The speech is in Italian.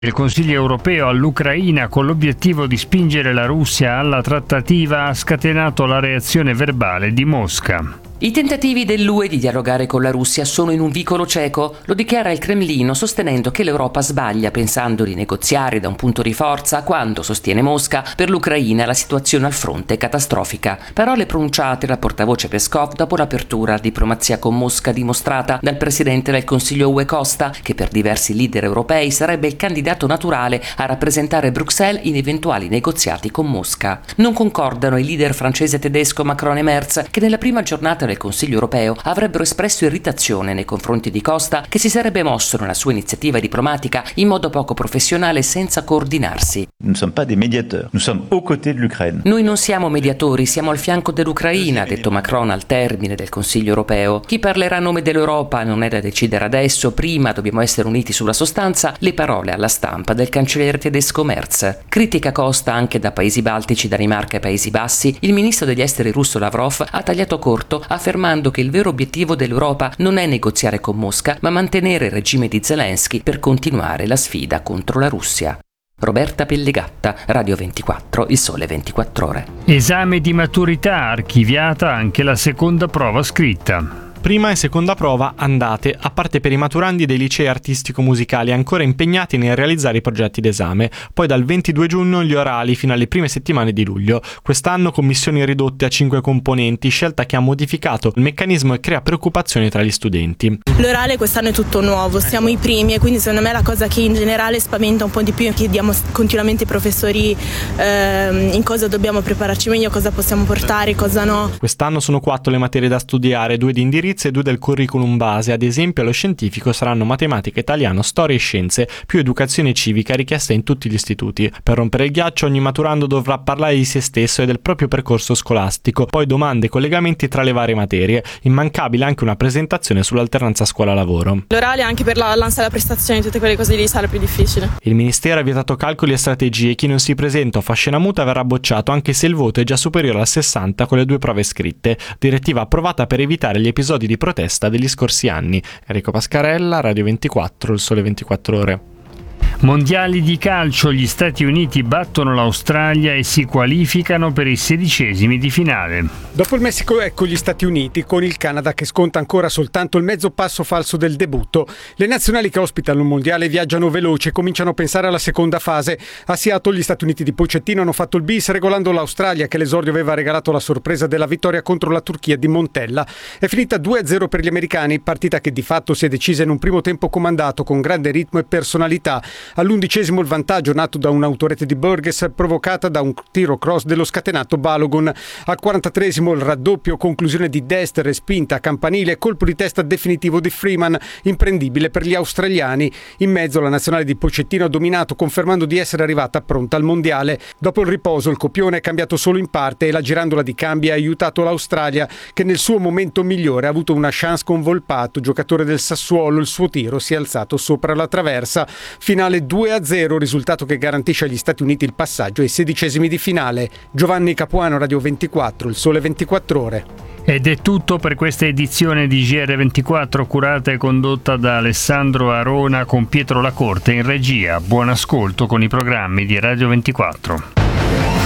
Il Consiglio europeo all'Ucraina con l'obiettivo di spingere la Russia alla trattativa ha scatenato la reazione verbale di Mosca. I tentativi dell'UE di dialogare con la Russia sono in un vicolo cieco, lo dichiara il Cremlino sostenendo che l'Europa sbaglia pensando di negoziare da un punto di forza quando, sostiene Mosca, per l'Ucraina la situazione al fronte è catastrofica. Parole pronunciate dal portavoce Peskov dopo l'apertura alla diplomazia con Mosca dimostrata dal presidente del Consiglio UE Costa, che per diversi leader europei sarebbe il candidato naturale a rappresentare Bruxelles in eventuali negoziati con Mosca. Non concordano i leader francese e tedesco Macron e Merz, che nella prima giornata del Consiglio europeo avrebbero espresso irritazione nei confronti di Costa, che si sarebbe mosso nella sua iniziativa diplomatica in modo poco professionale e senza coordinarsi. Noi non siamo mediatori, siamo al fianco dell'Ucraina, ha detto Macron al termine del Consiglio europeo. Chi parlerà a nome dell'Europa non è da decidere adesso, prima dobbiamo essere uniti sulla sostanza, le parole alla stampa del cancelliere tedesco Merz. Critica Costa anche da paesi baltici, Danimarca e Paesi Bassi, il ministro degli esteri russo Lavrov ha tagliato corto affermando che il vero obiettivo dell'Europa non è negoziare con Mosca, ma mantenere il regime di Zelensky per continuare la sfida contro la Russia. Roberta Pellegatta, Radio 24, Il Sole 24 Ore. Esame di maturità, archiviata anche la seconda prova scritta. Prima e seconda prova andate, a parte per i maturandi dei licei artistico-musicali ancora impegnati nel realizzare i progetti d'esame. Poi dal 22 giugno gli orali fino alle prime settimane di luglio. Quest'anno commissioni ridotte a 5 componenti, scelta che ha modificato il meccanismo e crea preoccupazioni tra gli studenti. L'orale quest'anno è tutto nuovo, siamo i primi e quindi secondo me è la cosa che in generale spaventa un po' di più. Chiediamo continuamente ai professori in cosa dobbiamo prepararci meglio, cosa possiamo portare, cosa no. Quest'anno sono 4 le materie da studiare, 2 di indirizzo e 2 del curriculum base. Ad esempio allo scientifico saranno matematica, italiano, storia e scienze, più educazione civica richiesta in tutti gli istituti. Per rompere il ghiaccio ogni maturando dovrà parlare di se stesso e del proprio percorso scolastico, poi domande e collegamenti tra le varie materie. Immancabile anche una presentazione sull'alternanza scuola-lavoro. L'orale anche per l'ansia alla prestazione, tutte quelle cose lì sarà più difficile. Il Ministero ha vietato calcoli e strategie, chi non si presenta o fa scena muta verrà bocciato anche se il voto è già superiore al 60 con le 2 prove scritte. Direttiva approvata per evitare gli episodi di protesta degli scorsi anni. Enrico Pascarella, Radio 24, Il Sole 24 Ore. Mondiali di calcio, gli Stati Uniti battono l'Australia e si qualificano per i 16esimi di finale. Dopo il Messico ecco gli Stati Uniti, con il Canada che sconta ancora soltanto il mezzo passo falso del debutto. Le nazionali che ospitano il mondiale viaggiano veloci e cominciano a pensare alla seconda fase. A Seattle gli Stati Uniti di Pochettino hanno fatto il bis regolando l'Australia, che l'esordio aveva regalato la sorpresa della vittoria contro la Turchia di Montella. È finita 2-0 per gli americani, partita che di fatto si è decisa in un primo tempo comandato con grande ritmo e personalità. All'11° il vantaggio nato da un'autorete di Burgess provocata da un tiro cross dello scatenato Balogun. Al 43° il raddoppio, conclusione di Dest, respinta a campanile, colpo di testa definitivo di Freeman, imprendibile per gli australiani. In mezzo la nazionale di Pochettino ha dominato, confermando di essere arrivata pronta al mondiale. Dopo il riposo il copione è cambiato solo in parte e la girandola di cambi ha aiutato l'Australia, che nel suo momento migliore ha avuto una chance con Volpato, giocatore del Sassuolo. Il suo tiro si è alzato sopra la traversa. Finale 2-0, risultato che garantisce agli Stati Uniti il passaggio ai 16esimi di finale. Giovanni Capuano, Radio 24, Il Sole 24 Ore. Ed è tutto per questa edizione di GR24, curata e condotta da Alessandro Arona con Pietro Lacorte in regia. Buon ascolto con i programmi di Radio 24.